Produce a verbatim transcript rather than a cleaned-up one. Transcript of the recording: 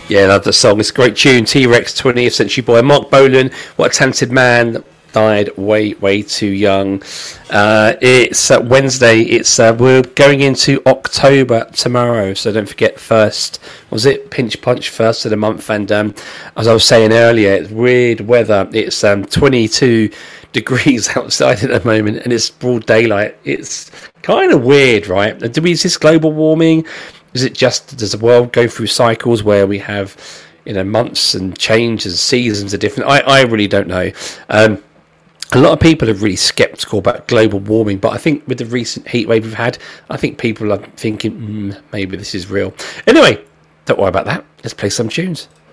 Yeah, I love the song. It's a great tune. T-Rex, twentieth Century Boy. Mark Bolan, what a talented man. Died way, way too young. Uh, it's uh, Wednesday. It's uh, we're going into October tomorrow, so don't forget. First, was it Pinch Punch first of the month? And um, as I was saying earlier, it's weird weather. It's um, twenty-two degrees outside at the moment, and it's broad daylight. It's kind of weird, right? Do we? Is this global warming? Is it just does the world go through cycles where we have, you know, months and changes and seasons are different? I, I really don't know. Um, A lot of people are really sceptical about global warming, but I think with the recent heat wave we've had, I think people are thinking, mm, maybe this is real. Anyway, don't worry about that. Let's play some tunes.